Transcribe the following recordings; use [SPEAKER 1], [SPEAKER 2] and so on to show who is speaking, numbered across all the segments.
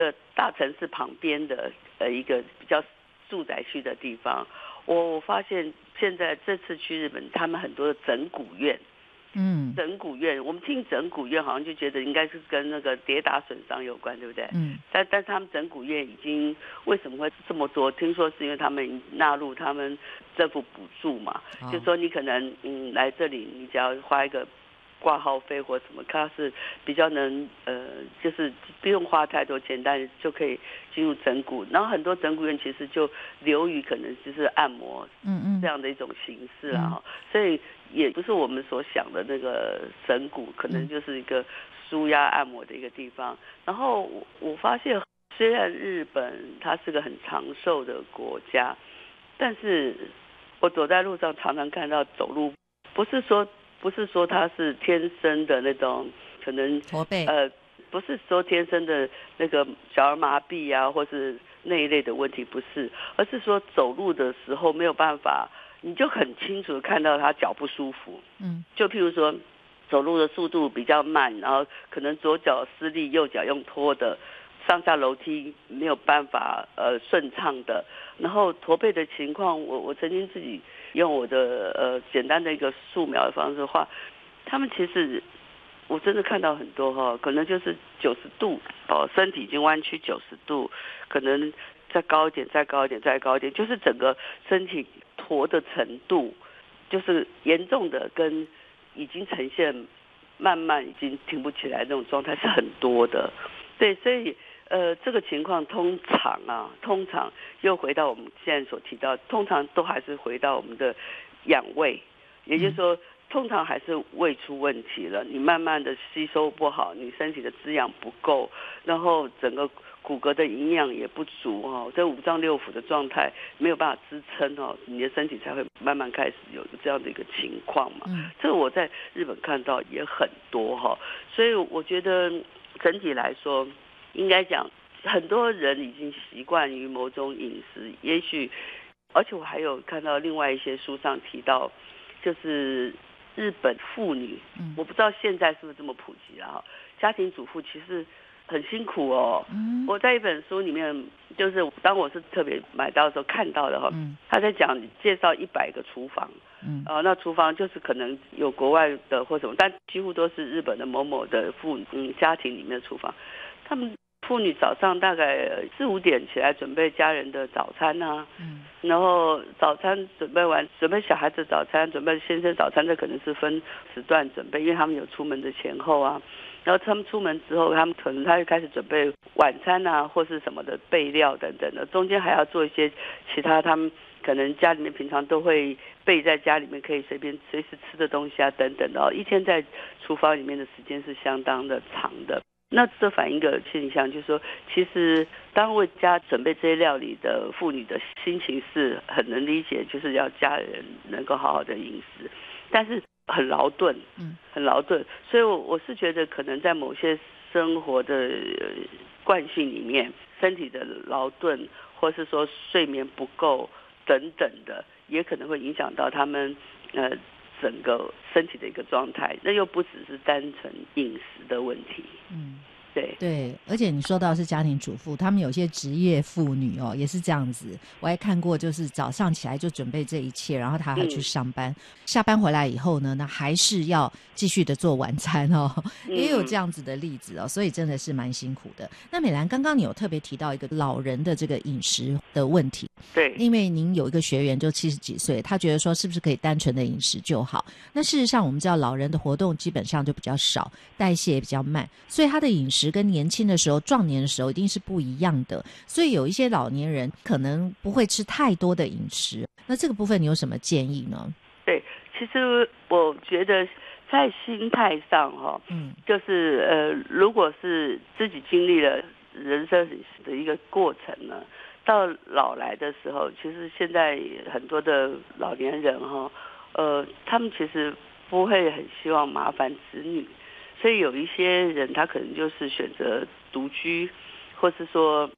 [SPEAKER 1] 大城市旁边的一个比较住宅区的地方，我发现现在这次去日本，他们很多的整骨院。整骨院，我们听整骨院好像就觉得应该是跟那个跌打损伤有关，对不对？但是他们整骨院已经为什么会这么多？听说是因为他们纳入他们政府补助嘛，就是说你可能来这里，你只要花一个挂号费或什么，它是比较能就是不用花太多钱，但就可以进入整骨。然后很多整骨院其实就流于可能就是按摩这样的一种形式啦，所以也不是我们所想的那个整骨，可能就是一个舒压按摩的一个地方。然后我发现，虽然日本它是个很长寿的国家，但是我走在路上常常看到走路，不是说他是天生的那种可能
[SPEAKER 2] 驼背，
[SPEAKER 1] 不是说天生的那个小儿麻痹啊，或是那一类的问题，不是，而是说走路的时候没有办法，你就很清楚的看到他脚不舒服。就譬如说走路的速度比较慢，然后可能左脚施力，右脚用拖的，上下楼梯没有办法顺畅的，然后驼背的情况，我曾经自己用我的简单的一个素描的方式画，他们其实我真的看到很多可能就是90度身体已经弯曲90度，可能再高一点，再高一点，再高一点，就是整个身体驼的程度，就是严重的跟已经呈现慢慢已经挺不起来那种状态是很多的。对，所以这个情况通常又回到我们现在所提到，通常都还是回到我们的养胃，也就是说通常还是胃出问题了，你慢慢的吸收不好，你身体的滋养不够，然后整个骨骼的营养也不足这五脏六腑的状态没有办法支撑你的身体才会慢慢开始有这样的一个情况嘛。这个我在日本看到也很多所以我觉得整体来说，应该讲很多人已经习惯于某种饮食，也许而且我还有看到另外一些书上提到，就是日本妇女，我不知道现在是不是这么普及了家庭主妇其实很辛苦我在一本书里面，就是当我是特别买到的时候看到的他在讲介绍100个厨房，那厨房就是可能有国外的或什么，但几乎都是日本的某某的家庭里面的厨房，他们妇女早上大概4、5点起来准备家人的早餐然后早餐准备完，准备小孩子早餐，准备先生早餐，这可能是分时段准备，因为他们有出门的前后然后他们出门之后，他就开始准备晚餐或是什么的备料等等的，中间还要做一些其他他们可能家里面平常都会备在家里面可以随时吃的东西等等的一天在厨房里面的时间是相当的长的。那这反映一个现象，就是说其实当为家准备这些料理的妇女的心情是很能理解，就是要家人能够好好的饮食，但是很劳顿，很劳顿，所以我是觉得可能在某些生活的惯性里面，身体的劳顿或是说睡眠不够等等的，也可能会影响到他们整个身体的一个状态，那又不只是单纯饮食的问题。
[SPEAKER 2] 对，而且你说到是家庭主妇，他们有些职业妇女也是这样子。我还看过，就是早上起来就准备这一切，然后她还去上班，下班回来以后呢，那还是要继续的做晚餐也有这样子的例子所以真的是蛮辛苦的。那美兰，刚刚你有特别提到一个老人的这个饮食的问题，
[SPEAKER 1] 对，
[SPEAKER 2] 因为您有一个学员就70几岁，他觉得说是不是可以单纯的饮食就好？那事实上我们知道老人的活动基本上就比较少，代谢也比较慢，所以他的饮食跟年轻的时候壮年的时候一定是不一样的，所以有一些老年人可能不会吃太多的饮食，那这个部分你有什么建议呢？
[SPEAKER 1] 对，其实我觉得在心态上就是如果是自己经历了人生的一个过程呢，到老来的时候，其实现在很多的老年人他们其实不会很希望麻烦子女，所以有一些人他可能就是选择独居，或是说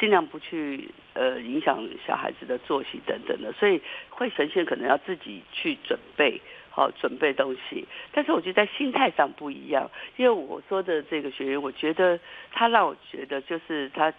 [SPEAKER 1] 尽量不去影响小孩子的作息等等的，所以会呈现可能要自己去准备。好，准备东西，但是我觉得在心态上不一样，因为我说的这个学员，我觉得他让我觉得就是他